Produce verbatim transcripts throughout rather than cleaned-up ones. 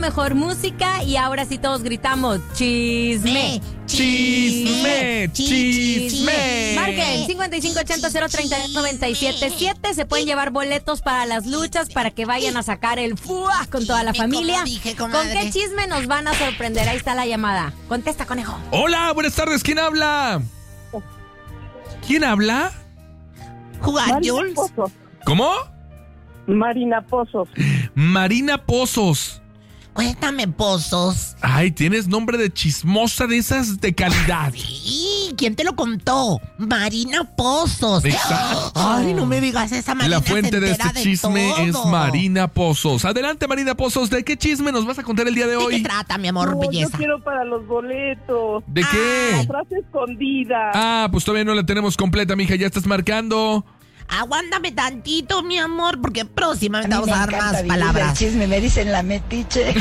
Mejor música y ahora sí todos gritamos chisme, chisme, chisme. Marquen cincuenta y cinco ochenta cero treinta y dos noventa y siete siete. Se pueden llevar boletos para las luchas para que vayan a sacar el fuá con toda la familia. Dije, ¿Con qué chisme nos van a sorprender? Ahí está la llamada. Contesta, conejo. Hola, buenas tardes. ¿Quién habla? ¿Quién habla? Jugar Jules. ¿Cómo? Marina Pozos. Marina Pozos. Cuéntame, Pozos. Ay, tienes nombre de chismosa de esas de calidad. Sí, ¿quién te lo contó? Marina Pozos. Exacto. Ay, no me digas esa Marina. La fuente de este de chisme todo. es Marina Pozos. Adelante, Marina Pozos. ¿De qué chisme nos vas a contar el día de ¿De hoy? qué trata, mi amor, No, belleza? yo quiero para los boletos. ¿De qué? La frase escondida. Ah, pues todavía no la tenemos completa, mija. Ya estás marcando. Aguántame tantito, mi amor, porque próximamente A mí vamos a me dar encanta más vivir palabras. del chisme, me dicen la metiche.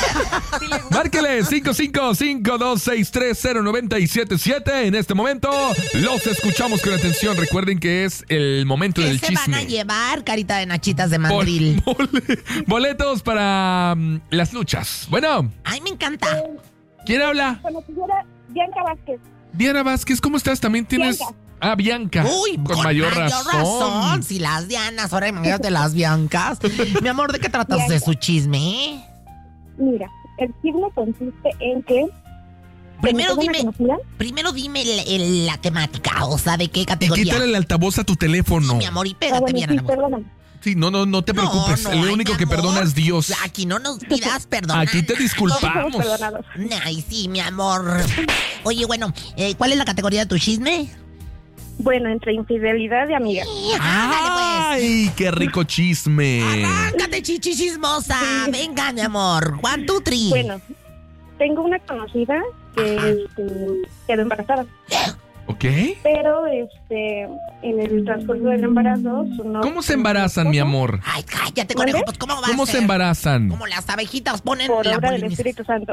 Márquele cinco cinco cinco dos seis tres cero nueve siete siete. En este momento los escuchamos con atención. Recuerden que es el momento ¿Qué del se chisme. van a llevar, carita de nachitas de Bol- mandril? bol- boletos para um, las luchas. Bueno, Ay, me encanta. ¿quién habla? Bueno, señora Bianca Vázquez. Diana Vázquez, ¿cómo estás? También tienes... Bianca. Ah, Bianca. Uy, con, mayor, razón. Si las Dianas, ahora imagínate las Biancas. Mi amor, ¿de qué tratas Bianca. de su chisme? Mira, el chisme consiste en que... Primero tengo una dime, conocida. primero dime el- el- la temática, o sea, ¿de qué Y categoría? quítale el altavoz a tu teléfono. Mi amor, y Ah, pégate bueno, bien a sí, la voz. perdóname. Sí, no, no, no te No, preocupes. no, el ay, único mi que amor. perdona es Dios. Aquí no nos pidas perdón. Aquí te disculpamos. Somos perdonados. Ay, sí, mi amor. Oye, bueno, eh, ¿cuál es la categoría de tu chisme? Bueno, entre infidelidad y amiga. Ándale, pues. ¡Ay, qué rico chisme! Arráncate, chichi chismosa. Venga, mi amor. One, two, three. Bueno, tengo una conocida que este, quedó embarazada. ¿Ok? Pero este, en el transcurso del embarazo... su novio- ¿Cómo se embarazan, mi amor? Ay, cállate, ¿Mande? conejo. Pues, ¿cómo va ¿Cómo a se ser? embarazan? Como las abejitas ponen Por la obra del polinización. Espíritu Santo.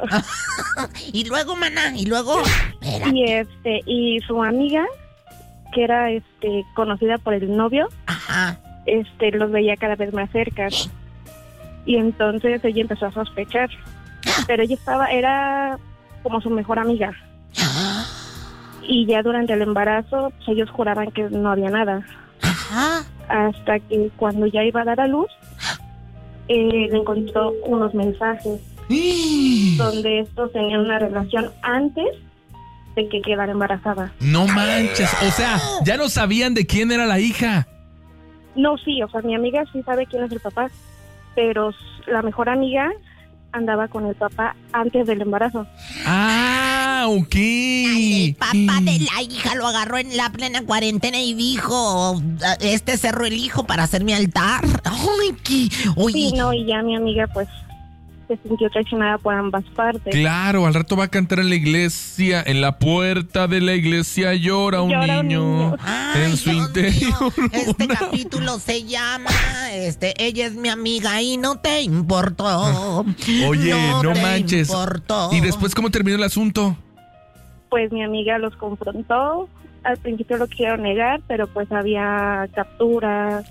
Y luego, maná, y luego... Espera. Y este y su amiga, que era este conocida por el novio, Ajá. este los veía cada vez más cerca. Y entonces ella empezó a sospechar. Pero ella estaba, era como su mejor amiga. Y ya durante el embarazo, pues, ellos juraban que no había nada. Ajá. Hasta que cuando ya iba a dar a luz, eh, le encontró unos mensajes donde estos tenían una relación antes de que quedara embarazada. No manches. O sea, ya no sabían de quién era la hija. No, sí, o sea, mi amiga sí sabe quién es el papá, pero s- la mejor amiga andaba con el papá antes del embarazo. Ah, ok. El papá de la hija lo agarró en la plena cuarentena y dijo, este cerró el hijo para hacer mi altar. Ay, qué... Oye, Sí, no, y ya mi amiga pues se sintió traicionada por ambas partes. Claro, al rato va a cantar en la iglesia. En la puerta de la iglesia llora un Llora un niño. niño. Ay, En su Dios interior. mío, este una- capítulo se llama, este, ella es mi amiga y no te importó. Oye, no te manches. importó. ¿Y después cómo terminó el asunto? Pues mi amiga los confrontó. Al principio lo quisieron negar, pero pues había capturas,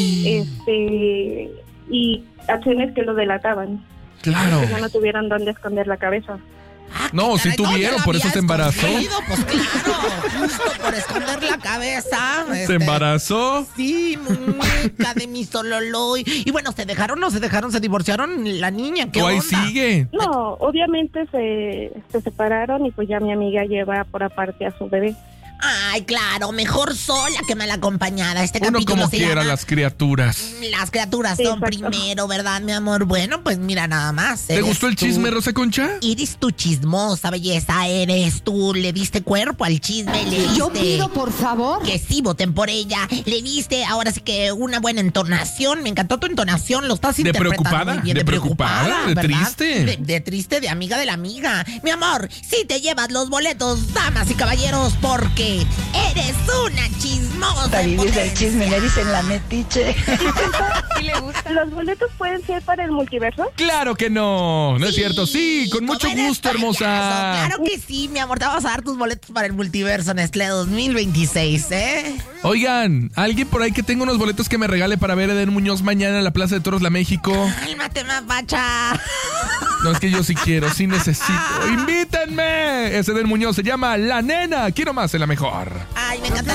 este, y acciones que lo delataban. Claro. Que ya no tuvieron dónde esconder la cabeza. Ah, No, qué sí caray, tuvieron, ya la por eso había se embarazó. escondido, Pues claro, justo por esconder la cabeza. ¿Se este, embarazó? Sí, muñeca de mi sololoy. Y bueno, ¿se dejaron o se dejaron? ¿Se divorciaron la niña? ¿Qué ¿O ahí onda? sigue? No, obviamente se, se separaron y pues ya mi amiga lleva por aparte a su bebé. Ay, claro, mejor sola que mal acompañada. Este Uno capítulo como se quiera, llama las criaturas. Las criaturas Sí, son exacto. primero, ¿verdad, mi amor? Bueno, pues mira, nada más. ¿Te eres gustó el tú. chisme, Rosa Concha? Eres tu chismosa belleza, eres tú. Le diste cuerpo al chisme, le diste... Yo pido, por favor. Que sí voten por ella. Le diste ahora sí que una buena entonación. Me encantó tu entonación. Lo estás ¿De interpretando preocupada? muy bien. ¿De preocupada? ¿De ¿verdad? triste? De, de triste, de amiga de la amiga. Mi amor, si te llevas los boletos, damas y caballeros, porque eres una chismosa. Hermosa. Para vivir del impotencia. chisme, me dicen la metiche. ¿Sí le gusta? ¿Los boletos pueden ser para el multiverso? Claro que no, no es Sí, cierto. Sí, con mucho como eres gusto, payaso. hermosa. Claro que sí, mi amor. Te vamos a dar tus boletos para el multiverso Nestlé dos mil veintiséis, ¿eh? Oigan, alguien por ahí que tenga unos boletos que me regale para ver a Eden Muñoz mañana en la Plaza de Toros La México. Cálmate, mapacha. No, es que yo sí quiero, sí necesito. ¡Invítenme! Ese Eden Muñoz se llama La Nena. Quiero más en la mejor. Ay, me encanta.